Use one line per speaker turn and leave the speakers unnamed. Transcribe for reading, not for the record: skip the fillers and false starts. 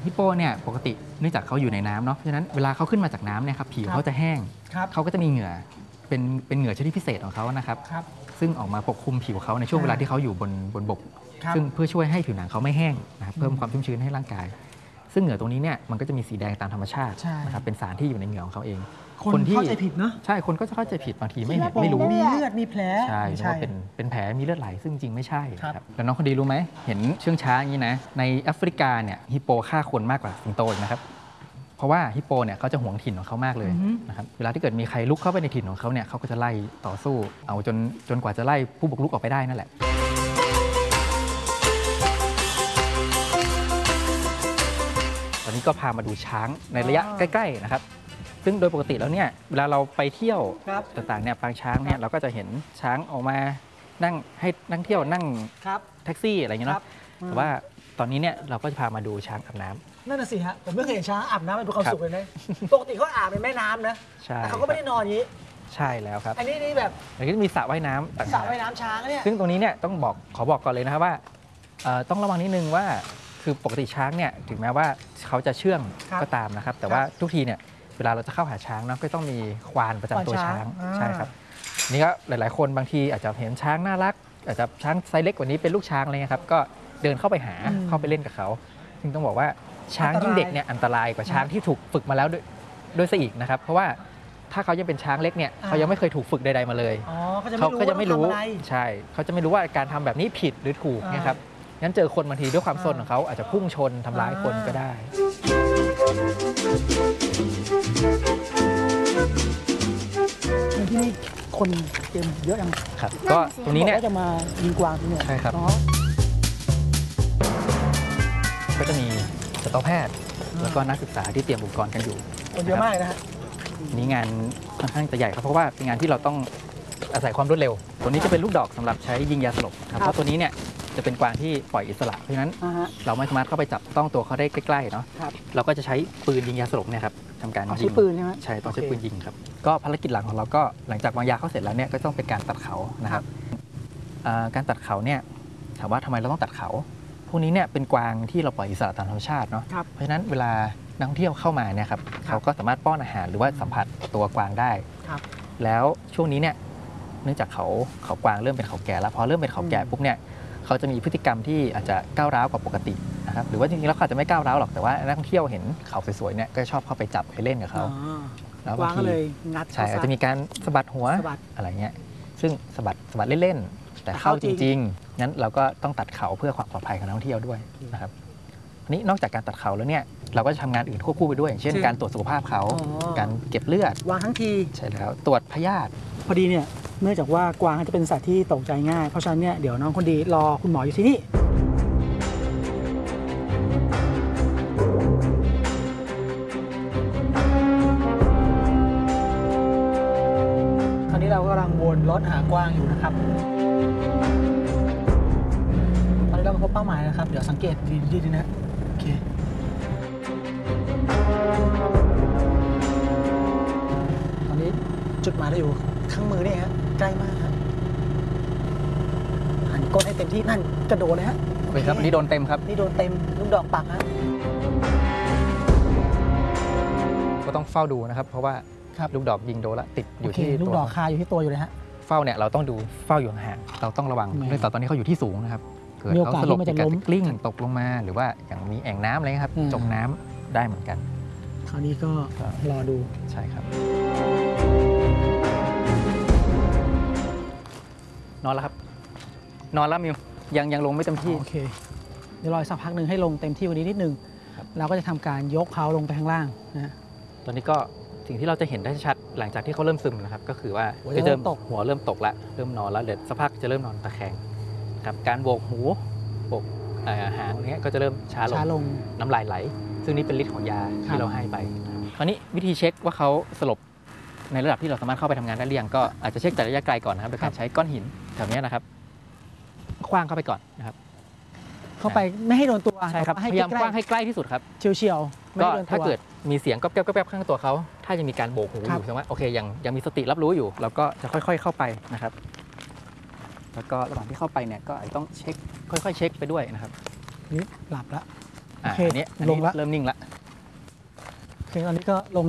ฮิปโปเนี่ยปกติเนื่องจากเขาอยู่ในน้ำเนาะเพราะฉะนั้นเวลาเขาขึ้นมาจากน้ำเนี่ยครับผิวเขาจะแห้งเขาก็จะมีเหงื่อเป็นเหงื่อชนิดพิเศษของเขานะครับซึ่งออกมาปกคลุมผิวเขาในช่วงเวลาที่เขาอยู่บนบกซึ่งเพื่อช่วยให้ผิวหนังเขาไม่แห้งนะครับเพิ่มความชุ่มชื้นให้ร่างกายซึ่งเหงื่อตรงนี้เนี่ยมันก็จะมีสีแดงตามธรรมชาตินะครับเป็นสารที่อยู่ในเหงื่อของเขาเอง
คนที่เข้าใจผิดเนาะ
ใช่คนก็จะเข้าใจผิดบางทีไม่รู้
มีเลือดมีแผล
ใช่ว่าเป็นแผลมีเลือดไหลซึ่งจริงไม่ใช่ครับแล้วน้องคนดีรู้ไหมเห็นเชื่องช้างอย่างนี้นะในแอฟริกาเนี่ยฮิปโปฆ่าคนมากกว่าสิงโตอีกนะครับเพราะว่าฮิปโปเนี่ยเขาจะหวงถิ่นของเขามากเลยนะครับเวลาที่เกิดมีใครลุกเข้าไปในถิ่นของเขาเนี่ยเขาก็จะไล่ต่อสู้เอาจนกว่าจะไล่ผู้บุกรุกออกไปได้นั่นแหละตอนนี้ก็พามาดูช้างในระยะใกล้ๆนะครับซึ่งโดยปกติแล้วเนี่ยเวลาเราไปเที่ยวต่างๆเนี่ยปางช้างเนี่ยเราก็จะเห็นช้างออกมานั่งให้นั่งเที่ยวนั่งแท็กซี่อะไรอย่างเงี้ยเนาะแต่ว่าตอนนี้เนี่ยเราก็จะพามาดูช้างอาบน้ำ
นั่นน่ะสิฮะผมไม่เคยเห็นช้างอาบน้ำเป็นความสุขเลยนะปกติเขาอาบในแม่น้ำนะแต่เขาก็ไม่ได้นอนอย่างนี้
ใช่แล้วครับ
อันนี้แบบ
อันนี้มีสระว่ายน้ำต่างๆ
สระว่ายน้ำช้างเนี่ย
ซึ่งตรงนี้เนี่ยต้องขอบอกก่อนเลยนะครับว่าต้องระวังนิดนึงว่าคือปกติช้างเนี่ยถึงแม้ว่าเขาจะเชื่องก็ตามนะครับแต่ว่าทุกทีเนี่ยเวลาเราจะเข้าหาช้างเนาะก็ต้องมีควานประจำตัวช้างใช่ครับนี่ก็หลายๆคนบางทีอาจจะเห็นช้างน่ารักอาจจะช้างไซส์เล็กกว่านี้เป็นลูกช้างอะไรเงี้ยครับก็เดินเข้าไปหาเข้าไปเล่นกับเขาซึ่งต้องบอกว่าช้างยิ่งเด็กเนี่ยอันตรายกว่าช้างที่ถูกฝึกมาแล้วด้วยซะอีกนะครับเพราะว่าถ้าเขายังเป็นช้างเล็กเนี่ยเขายังไม่เคยถูกฝึกใดๆมาเลยเขาก็จะไม่รู้ใช่เขาจะไม่รู้ว่าการทำแบบนี้ผิดหรือถูกเนี่ยครับงั้นเจอคนบางทีด้วยความซนของเขาอาจจะพุ่งชนทำร้ายคนก็ได้
ที่นี่คนเต็มเยอะจัง
ครับก็ตรงนี้เนี่ย
จะมายิงกวางที่นี่
ใช่ครับก็จะมีสัตวแพทย์แล้วก็นักศึกษาที่เตรียมอุปกรณ์กันอยู่
คนเยอะมากนะฮะ
นี้งานค่อนข้างจะใหญ่ครับเพราะว่าเป็นงานที่เราต้องอาศัยความรวดเร็วตัวนี้จะเป็นลูกดอกสำหรับใช้ยิงยาสลบครับเพราะตัวนี้เนี่ยจะเป็นกวางที่ปล่อยอิสระเพราะฉะนั้นเราไม่สามารถเข้าไปจับต้องตัวเขาได้ใกล้ๆเนาะเราก็จะใช้ปืนยิงยาสลบเนี่ยครับทำการยิง
ใช้ปืนใช่ไหม
ใช่ต้องใช้ปืนยิงครับก็ภารกิจหลังของเราก็หลังจากวางยาเขาเสร็จแล้วเนี่ยก็ต้องเป็นการตัดเขานะครับการตัดเขาเนี่ยถามว่าทำไมเราต้องตัดเขาพวกนี้เนี่ยเป็นกวางที่เราปล่อยอิสระตามธรรมชาติเนาะเพราะฉะนั้นเวลานักท่องเที่ยวเข้ามาเนี่ยครับเขาก็สามารถป้อนอาหารหรือว่าสัมผัสตัวกวางได้แล้วช่วงนี้เนี่ยเนื่องจากเขากวางเริ่มเป็นเขาแก่แล้วพอเริ่มเป็นเขาแก่ปุ๊บเนี่ยเขาจะมีพฤติกรรมที่อาจจะก้าวร้าวกว่าปกตินะครับหรือว่าจริงๆแล้วเขาอาจจะไม่ก้าวร้าวหรอกแต่ว่านักท่องเที่ยวเห็นเขาสวยๆเนี่ยก็ชอบเข้าไปจับไปเล่นกับเขา
แล้วบางทีเลยงัด
ใช่อาจจะมีการสะบัดหัวอะไรเงี้ยซึ่งสะบัดเล่นๆแต่เข้าจริงๆงั้นเราก็ต้องตัดเขาเพื่อความปลอดภัยของนักท่องเที่ยวด้วยนะครับนี้นอกจากการตัดเขาแล้วเนี่ยเราก็จะทำงานอื่นควบคู่ไปด้วยเช่นการตรวจสุขภาพเขาการเก็บเลือด
วางทั้งที
ใช่แล้วตรวจพยาธิ
พอดีเนี่ยเนื่องจากว่ากวางจะเป็นสัตว์ที่ตกใจง่ายเพราะฉะนั้นเนี่ยเดี๋ยวน้องคนดีรอคุณหมออยู่ที่นี่ตอนนี้เรากำลังวนรถหากวางอยู่นะครับตอนนี้เราพบเป้าหมายนะครับเดี๋ยวสังเกตดีๆนะโอเคตอนนี้จุดหมายเราอยู่ข้างมือนี่ฮะใกล้มากครับหันก้นให้เต็มที่นั่นกระโดดเลยฮะ
โอเคครับนี่โดนเต็มครับ
นี่โดนเต็มลูกดอกปักฮะ
ก็ต้องเฝ้าดูนะครับเพราะว่าลูกดอกยิงโดนละติดอยู่ที่
ลูกดอกคาอยู่ที่ตัวอยู่เลยฮะ
เฝ้าเนี่ยเราต้องดูเฝ้าอยู่ห่างเราต้องระวังเนื่องจากตอนนี้เขาอยู่ที่สูงนะครับเกิดเขาสลบจากการกลิ้งตกลงมาหรือว่าอย่างมีแอ่งน้ำอะไรครับจมน้ำได้เหมือนกัน
คราวนี้ก็รอดู
ใช่ครับนอนแล้วครับนอนแล้วมิวยังลงไม่เต็มที่
โอเคเดี๋ยวรอสักพักหนึ่งให้ลงเต็มที่กว่านี้นิดนึงเราก็จะทำการยกเขาลงไปข้างล่างนะ
ตอนนี้ก็สิ่งที่เราจะเห็นได้ชัดหลังจากที่เขาเริ่มซึมนะครับก็คือว่าจะเริ่มตกหัวเริ่มตกละเริ่มนอนแล้วเดี๋ยวสักพักจะเริ่มนอนตะแคงครับการโบกหูโบกหางนี้ก็จะเริ่มช้าลงน้ำลายไหลซึ่งนี่เป็นฤทธิ์ของยาที่เราให้ไปคราวนี้วิธีเช็คว่าเขาสลบในระดับที่เราสามารถเข้าไปทำงานได้หรือยังก็อาจจะเช็คจากระยะไกลก่อนนะครับโดยการใช้ก้อนหินแถวนี้นะครับคว้างเข้าไปก่อนนะครับ
เข้าไปไม่ให้โดนตัว
ใช่ครับพยายามคว้างให้ใกล้ที่สุดครับ
เฉียวๆ
ก็ถ้าเกิดมีเสียงก๊อบๆข้างตัวเขาถ้ายังมีการโบกหูอยู่แสดงว่าโอเคยังมีสติรับรู้อยู่เราก็จะค่อยๆเข้าไปนะครับแล้วก็ระหว่างที่เข้าไปเนี่ยก็ต้องเช็คค่อยๆเช็คไปด้วยนะครับ
นี่หลับละโอเค
อันนี้
ลงละ
เริ่มนิ่งละ
โอเคตอนนี้ก็ลง